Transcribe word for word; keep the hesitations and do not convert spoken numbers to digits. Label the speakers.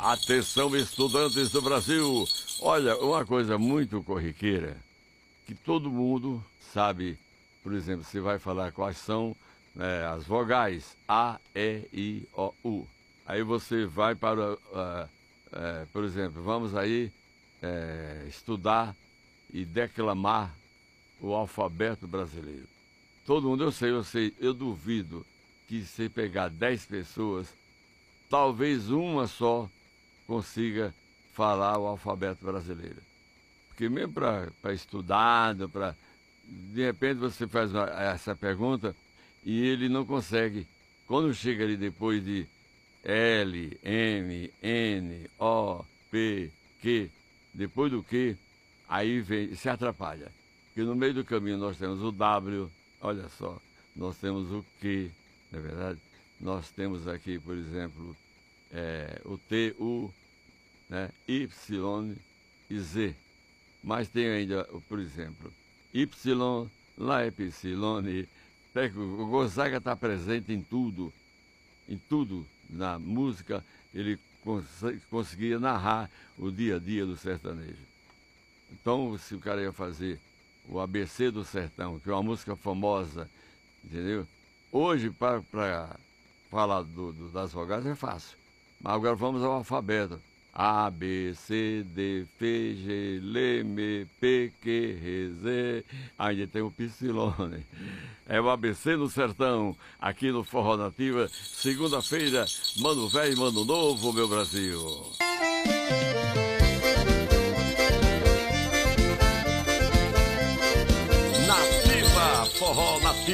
Speaker 1: Atenção, estudantes do Brasil! Olha, uma coisa muito corriqueira, que todo mundo sabe, por exemplo, você vai falar quais são, né, as vogais A, E, I, O, U. Aí você vai para, uh, uh, por exemplo, vamos aí uh, estudar e declamar o alfabeto brasileiro. Todo mundo, eu sei, eu sei, eu duvido que se pegar dez pessoas, talvez uma só consiga falar o alfabeto brasileiro. Porque mesmo para estudar, para de repente você faz uma, essa pergunta e ele não consegue. Quando chega ali depois de L, M, N, O, P, Q, depois do Q, aí vem, se atrapalha. Porque no meio do caminho nós temos o W, olha só, nós temos o Q, não é verdade? Nós temos aqui, por exemplo, é, o T, U, né, Y e Z. Mas tem ainda, por exemplo, Y, lá é Psilone. O Gonzaga está presente em tudo, em tudo. Na música, ele cons conseguia narrar o dia a dia do sertanejo. Então, se o cara ia fazer o A B C do Sertão, que é uma música famosa, entendeu? Hoje, para falar do, do, das vogais é fácil. Mas agora vamos ao alfabeto. A, B, C, D, F, G, L, M, P, Q, R, Z. Ainda tem o Psilone. É o A B C no Sertão, aqui no Forró Nativa. Segunda-feira, Mano Velho, Mano Novo, meu Brasil.